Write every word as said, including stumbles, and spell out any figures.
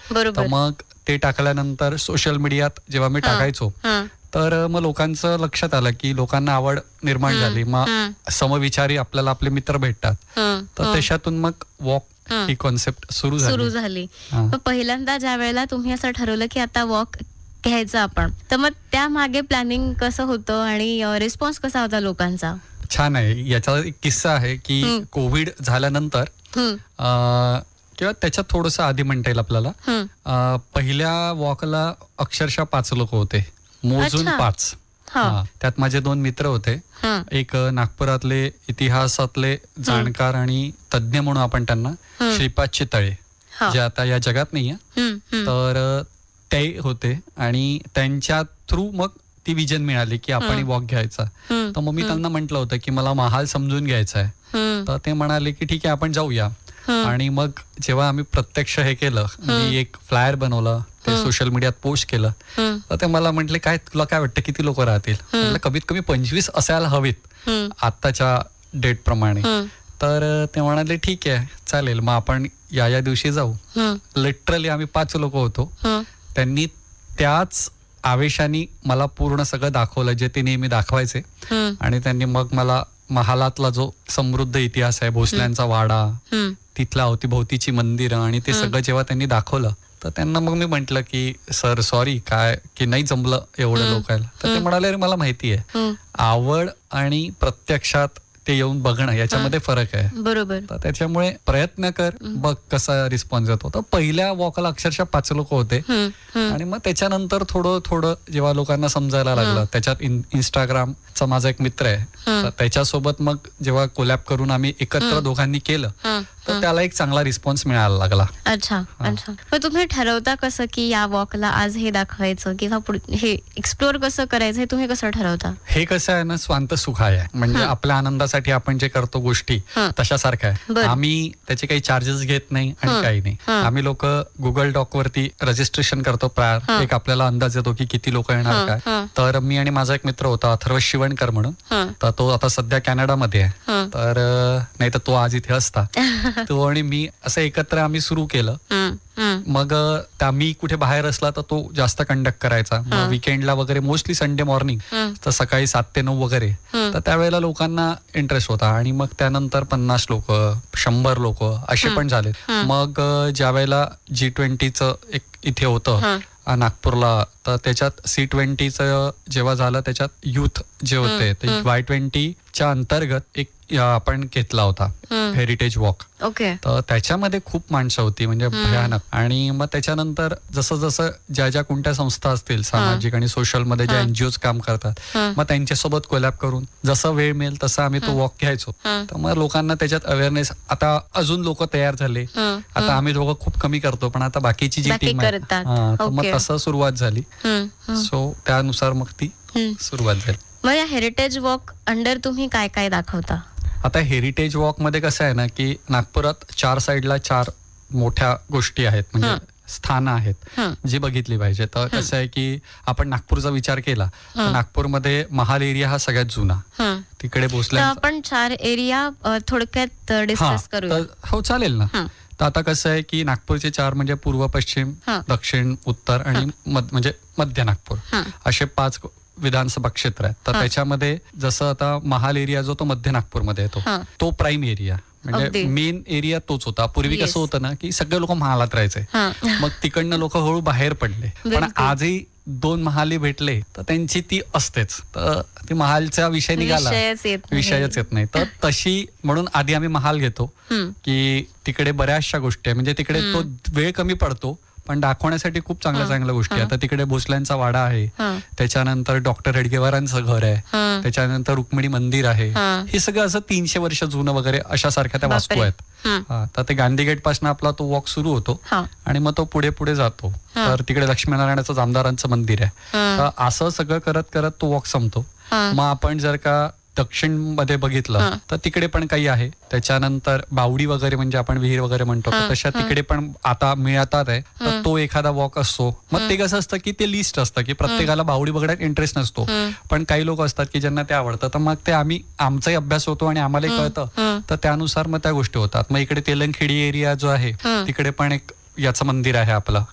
तर बरोबर. मग ते टाकल्यानंतर सोशल मीडियात जेव्हा मी हां, टाकायचो हां. तर मग लोकांचं लक्षात आलं की लोकांना आवड निर्माण हं, झाली. मग हं. समविचारी आपल्याला आपले मित्र भेटतात. हं, तर हं. त्याच्यातून मग वॉक हं. ही कॉन्सेप्ट सुरू झाली. सुरू झाली. हां. मग पहिल्यांदा ज्या वेळेला तुम्ही असं ठरवलं की आता वॉक घ्यायचं आपण, तर मग त्यामागे प्लॅनिंग कसं होतं आणि अ, रिस्पॉन्स कसा होता लोकांचा? छान आहे. याचा एक किस्सा आहे की हं. कोविड झाल्यानंतर हं, अ, किंवा त्याच्यात थोडंसं आधी म्हणता येईल आपल्याला. हं. अ, पहिल्या वॉकला अक्षरशः पाच लोक होते. मोजून अच्छा. पाच. हां. हां. त्यात माझे दोन मित्र होते. हं, एक अ, नागपुरातले इतिहासातले जाणकार आणि तज्ज्ञ म्हणून आपण त्यांना हं. श्रीपाद चितळे, हां. जे आता या जगात नाही आहे. हं, हं. तर अ, ते होते आणि त्यांच्या थ्रू मग ती विजन मिळाली की आपण हं. वॉक घ्यायचा. हं, तर मग मी हं. त्यांना म्हटलं होतं की मला महाल समजून घ्यायचा आहे. हं, तर ते म्हणाले की ठीक आहे आपण जाऊया. हं. आणि मग जेव्हा आम्ही प्रत्यक्ष हे केलं, मी एक फ्लायर बनवलं, ते हं. सोशल मीडियात पोस्ट केलं. हं, तर ते मला म्हटले काय तुला काय वाटतं किती लोक राहतील? म्हटलं कमीत कमी पंचवीस असायला हवेत हं. आत्ताच्या डेट प्रमाणे. हं. तर अ, ते म्हणाले ठीक आहे चालेल मग आपण या या दिवशी जाऊ. हं. लिटरली आम्ही पाच लोक होतो. हं. त्यांनी त्याच आवेशाने मला पूर्ण सगळं दाखवलं जे ते नेहमी दाखवायचे. हं. आणि त्यांनी मग मला महालातला जो समृद्ध इतिहास आहे, भोसल्यांचा वाडा, हं. तिथल्या अवतीभोवतीची मंदिरं आणि ते सगळं जेव्हा त्यांनी दाखवलं तर त्यांना मग मी म्हटलं की सर सॉरी काय की नाही जमलं एवढं लोकांना. तर ते म्हणाले अरे मला माहिती आहे हं. आवड आणि प्रत्यक्षात ते येऊन बघणं याच्यामध्ये फरक आहे. बरोबर. तर त्याच्यामुळे प्रयत्न कर बघ कसा रिस्पॉन्स येतो. तर पहिल्या वॉकला अक्षरशः पाच लोक होते. हं, हं. आणि मग त्याच्यानंतर थोडं थोडं जेव्हा लोकांना समजायला लागलं त्याच्यात इंस्टाग्रामचा माझा एक मित्र आहे. तर त्याच्यासोबत मग जेव्हा कोलॅब करून आम्ही एकत्र दोघांनी केलं हं. तर त्याला एक चांगला रिस्पॉन्स मिळायला लागला. अच्छा, अच्छा. मग तुम्ही ठरवता कसं की या वॉकला आज हे दाखवायचं किंवा पुढे हे एक्सप्लोर कसं करायचं हे तुम्ही कसं ठरवता? हे कसं आहे ना स्वांत सुखाय आहे. म्हणजे आपल्या आनंदासाठी आपण जे करतो गोष्टी हं. तशासारख्या आहे. बरं. आम्ही त्याचे काही चार्जेस घेत नाही आणि हं. काही नाही. हं. आम्ही लोक गुगल डॉक वरती रजिस्ट्रेशन करतो प्रायर. हं. एक आपल्याला अंदाज येतो की किती लोक येणार हं. काय. हं. तर मी आणि माझा एक मित्र होता अथर्व शिवणकर म्हणून. हं. तर तो आता सध्या कॅनडामध्ये आहे. हं. तर नाही तर तो आज इथे असता. तो आणि मी असं एकत्र आम्ही सुरू केलं. हं, हं. मग अ, त्या मी कुठे बाहेर असला तर तो जास्त कंडक्ट करायचा. मग विकेंडला वगैरे मोस्टली संडे मॉर्निंग हं. तर सकाळी सात ते नऊ वगैरे. हं. तर त्यावेळेला लोकांना इंटरेस्ट होता आणि मग त्यानंतर पन्नास लोक शंभर लोक असे पण झाले. मग अ, ज्या वेळेला जी ट्वेंटीचं एक इथे होतं हं. अ, नागपूरला तर त्याच्यात सी ट्वेंटीचं जेव्हा झालं त्याच्यात युथ जे होते ते वाय ट्वेंटीच्या अंतर्गत एक अ, आपण घेतला होता हेरिटेज वॉक. ओके. तर त्याच्यामध्ये खूप माणसं होती म्हणजे भयानक. आणि मग त्याच्यानंतर जसं जसं ज्या ज्या कोणत्या संस्था असतील सामाजिक आणि सोशल मध्ये ज्या एनजीओज काम करतात मग त्यांच्यासोबत कोलॅब करून जसं वेळ मिळेल तसं आम्ही तो वॉक घ्यायचो. तर मग लोकांना त्याच्यात अवेअरनेस आता अजून लोक तयार झाले. हं. आता आम्ही दोघं खूप कमी करतो पण आता बाकीची जी बाकी टीम आहे करतात. हा, तर मग ओके. तसं सुरुवात झाली. हं, हं. सो त्यानुसार मग ती हं. सुरुवात झाली. मग या हेरिटेज वॉक अंडर तुम्ही काय काय दाखवता? आता हेरिटेज वॉक मध्ये कसं आहे ना की नागपुरात चार साईडला चार मोठ्या गोष्टी आहेत म्हणजे स्थानं आहेत हं. जी बघितली पाहिजे. तर कसं आहे की आपण नागपूरचा विचार केला तर नागपूरमध्ये महाल एरिया हा सगळ्यात जुना. हं. तिकडे तर भोसल्या आपण चार एरिया अ, थोडक्यात डिस्कस करूया. हो चालेल ना. हं. तर आता कसं आहे की नागपूरचे चार म्हणजे पूर्व पश्चिम हं. दक्षिण उत्तर आणि मध- म्हणजे मध्य नागपूर हं. असे पाच विधानसभा क्षेत्र आहेत. तर त्याच्यामध्ये जसं आता महाल एरिया जो तो मध्य नागपूरमध्ये येतो हं. तो प्राईम एरिया म्हणजे अगदी. मेन एरिया तोच होता. पूर्वी Yes. कसं होतं ना की सगळे लोक महालात राहायचे. हं. मग तिकडनं लोक हळू बाहेर पडले पण बिलकुल. आजही दोन महाली भेटले तर त्यांची ती असतेच. तर ती महालचा विषय निघाला विषयच येत नाही. विषयच येत नाही. तर तशी म्हणून आधी आम्ही महाल घेतो हं. की तिकडे बऱ्याचशा गोष्टी आहे म्हणजे तिकडे तो वेळ कमी पडतो पण दाखवण्यासाठी खूप चांगल्या चांगल्या गोष्टी आहेत. आता तिकडे भोसल्यांचा वाडा आहे. हं. त्याच्यानंतर डॉक्टर हेडगेवारांचं घर आहे. हं. त्याच्यानंतर रुक्मिणी मंदिर आहे. हं. हे सगळं असं तीनशे वर्ष जुनं वगैरे अशा सारख्या त्या वास्तू बापरे. आहेत. हं. हा, तर ते गांधी गेट पासून आपला तो वॉक सुरू होतो हं. आणि मग तो पुढे पुढे जातो. तर तिकडे लक्ष्मीनारायणाचं जामदारांचं मंदिर आहे. हं. तर असं सगळं करत करत तो वॉक संपतो. हं. मग आपण जर का दक्षिण मध्ये बघितलं तर तिकडे पण काही आहे. त्याच्यानंतर बावडी वगैरे म्हणजे आपण विहीर वगैरे म्हणतो तर तशा तिकडे पण आता मिळतात आहे. तर तो एखादा वॉक असतो. मग ते कसं असतं की ते लिस्ट असतं की प्रत्येकाला बावडी बघण्यात इंटरेस्ट नसतो पण काही लोक असतात की ज्यांना ते आवडतं. तर मग ते आम्ही आमचाही अभ्यास होतो आणि आम्हालाही कळतं तर त्यानुसार मग त्या गोष्टी होतात. मग इकडे तेलंगखेडी एरिया जो आहे तिकडे पण एक याचं मंदिर आहे आपलं